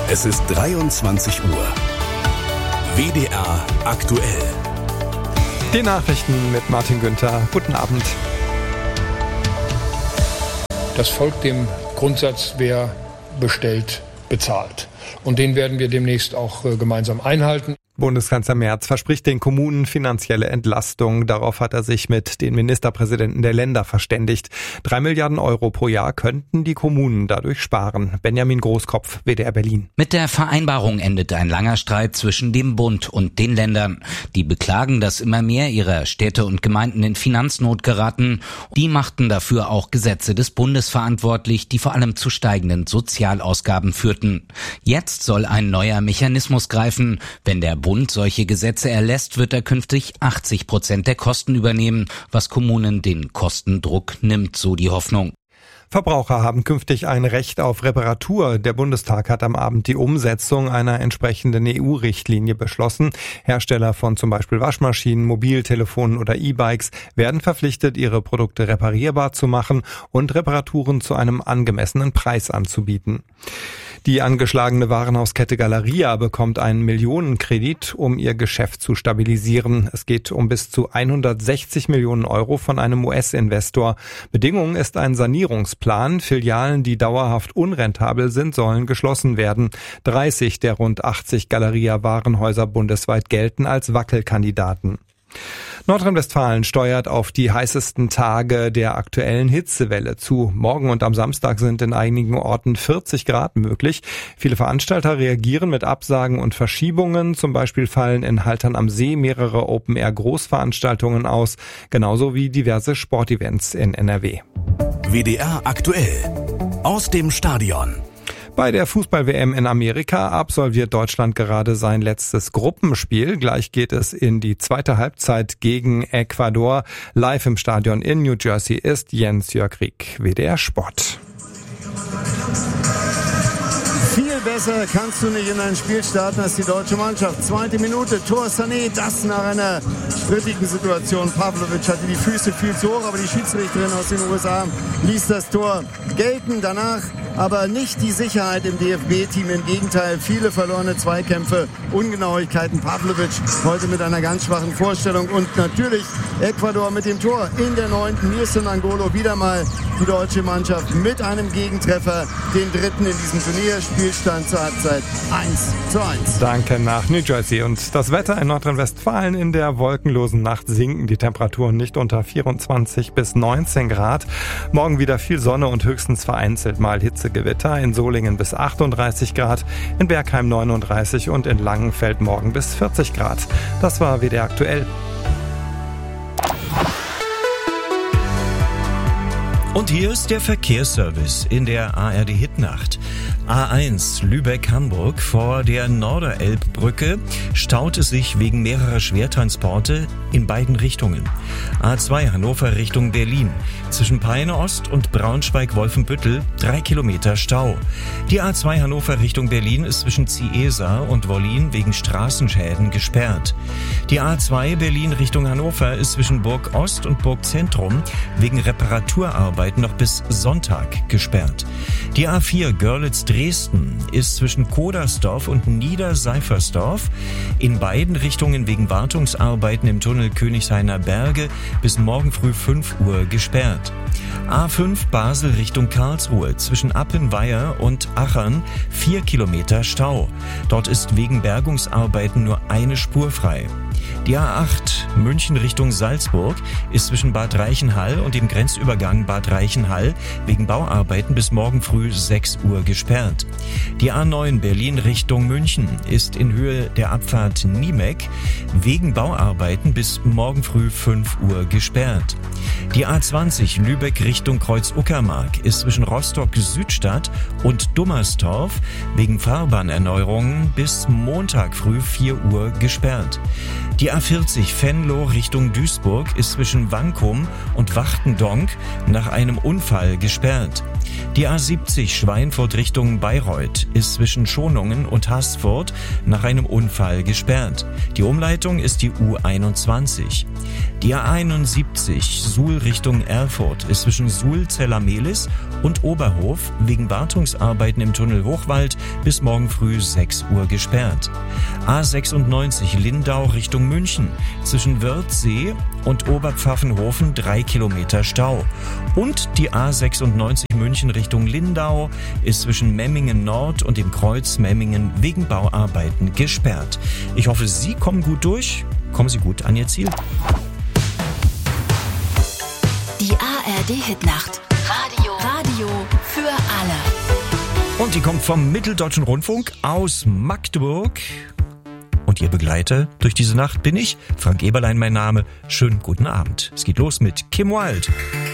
Es ist 23 Uhr. WDR aktuell. Die Nachrichten mit Martin Günther. Guten Abend. Das folgt dem Grundsatz, wer bestellt, bezahlt. Und den werden wir demnächst auch gemeinsam einhalten. Bundeskanzler Merz verspricht den Kommunen finanzielle Entlastung. Darauf hat er sich mit den Ministerpräsidenten der Länder verständigt. 3 Milliarden Euro pro Jahr könnten die Kommunen dadurch sparen. Benjamin Großkopf, WDR Berlin. Mit der Vereinbarung endet ein langer Streit zwischen dem Bund und den Ländern. Die beklagen, dass immer mehr ihrer Städte und Gemeinden in Finanznot geraten. Die machten dafür auch Gesetze des Bundes verantwortlich, die vor allem zu steigenden Sozialausgaben führten. Jetzt soll ein neuer Mechanismus greifen. Wenn der Bund solche Gesetze erlässt, wird er künftig 80% der Kosten übernehmen, was Kommunen den Kostendruck nimmt, so die Hoffnung. Verbraucher haben künftig ein Recht auf Reparatur. Der Bundestag hat am Abend die Umsetzung einer entsprechenden EU-Richtlinie beschlossen. Hersteller von zum Beispiel Waschmaschinen, Mobiltelefonen oder E-Bikes werden verpflichtet, ihre Produkte reparierbar zu machen und Reparaturen zu einem angemessenen Preis anzubieten. Die angeschlagene Warenhauskette Galeria bekommt einen Millionenkredit, um ihr Geschäft zu stabilisieren. Es geht um bis zu 160 Millionen Euro von einem US-Investor. Bedingung ist ein Sanierungsplan. Filialen, die dauerhaft unrentabel sind, sollen geschlossen werden. 30 der rund 80 Galeria-Warenhäuser bundesweit gelten als Wackelkandidaten. Nordrhein-Westfalen steuert auf die heißesten Tage der aktuellen Hitzewelle zu. Morgen und am Samstag sind in einigen Orten 40 Grad möglich. Viele Veranstalter reagieren mit Absagen und Verschiebungen. Zum Beispiel fallen in Haltern am See mehrere Open-Air-Großveranstaltungen aus, genauso wie diverse Sportevents in NRW. WDR aktuell. Aus dem Stadion. Bei der Fußball-WM in Amerika absolviert Deutschland gerade sein letztes Gruppenspiel. Gleich geht es in die zweite Halbzeit gegen Ecuador. Live im Stadion in New Jersey ist Jens-Jörg Rieck, WDR Sport. Viel besser kannst du nicht in ein Spiel starten als die deutsche Mannschaft. 2. Minute, Tor Sané, das nach einer strittigen Situation. Pavlovic hatte die Füße viel zu hoch, aber die Schiedsrichterin aus den USA ließ das Tor gelten. Danach aber nicht die Sicherheit im DFB-Team. Im Gegenteil, viele verlorene Zweikämpfe, Ungenauigkeiten. Pavlovic heute mit einer ganz schwachen Vorstellung. Und natürlich Ecuador mit dem Tor in der 9. Nilson Angolo, wieder mal die deutsche Mannschaft mit einem Gegentreffer, den dritten in diesem Turnier. Spielstand zur Halbzeit 1:1. Danke nach New Jersey. Und das Wetter in Nordrhein-Westfalen: in der wolkenlosen Nacht sinken die Temperaturen nicht unter 24 bis 19 Grad. Morgen wieder viel Sonne und höchstens vereinzelt mal Hitzegewitter. In Solingen bis 38 Grad, in Bergheim 39 und in Langenfeld morgen bis 40 Grad. Das war WDR aktuell. Und hier ist der Verkehrsservice in der ARD-Hitnacht. A1 Lübeck-Hamburg vor der Norderelbbrücke staut es sich wegen mehrerer Schwertransporte in beiden Richtungen. A2 Hannover Richtung Berlin. Zwischen Peine Ost und Braunschweig-Wolfenbüttel 3 Kilometer Stau. Die A2 Hannover Richtung Berlin ist zwischen Ziesa und Wollin wegen Straßenschäden gesperrt. Die A2 Berlin Richtung Hannover ist zwischen Burg Ost und Burg Zentrum wegen Reparaturarbeiten noch bis Sonntag gesperrt. Die A4 Görlitz-Dresden ist zwischen Kodersdorf und Niederseifersdorf in beiden Richtungen wegen Wartungsarbeiten im Tunnel Königshainer Berge bis morgen früh 5 Uhr gesperrt. A5 Basel Richtung Karlsruhe zwischen Appenweier und Achern 4 Kilometer Stau. Dort ist wegen Bergungsarbeiten nur eine Spur frei. Die A8 München Richtung Salzburg ist zwischen Bad Reichenhall und dem Grenzübergang Bad Reichenhall wegen Bauarbeiten bis morgen früh 6 Uhr gesperrt. Die A9 Berlin Richtung München ist in Höhe der Abfahrt Niemeck wegen Bauarbeiten bis morgen früh 5 Uhr gesperrt. Die A20 Lübeck Richtung Kreuz-Uckermark ist zwischen Rostock-Südstadt und Dummerstorf wegen Fahrbahnerneuerungen bis Montag früh 4 Uhr gesperrt. Die A40 Venlo Richtung Duisburg ist zwischen Wankum und Wachtendonk nach einem Unfall gesperrt. Die A70 Schweinfurt Richtung Bayreuth ist zwischen Schonungen und Haßfurt nach einem Unfall gesperrt. Die Umleitung ist die U21. Die A71 Suhl Richtung Erfurt ist zwischen Suhl-Zellermehlis und Oberhof wegen Wartungsarbeiten im Tunnel Hochwald bis morgen früh 6 Uhr gesperrt. A96 Lindau Richtung München zwischen Wörthsee und Oberpfaffenhofen 3 Kilometer Stau. Und die A96 München Richtung Lindau ist zwischen Memmingen Nord und dem Kreuz Memmingen wegen Bauarbeiten gesperrt. Ich hoffe, Sie kommen gut durch. Kommen Sie gut an Ihr Ziel. Die ARD-Hitnacht. Radio für alle. Und die kommt vom Mitteldeutschen Rundfunk aus Magdeburg. Und Ihr Begleiter durch diese Nacht bin ich, Frank Eberlein mein Name. Schönen guten Abend. Es geht los mit Kim Wilde.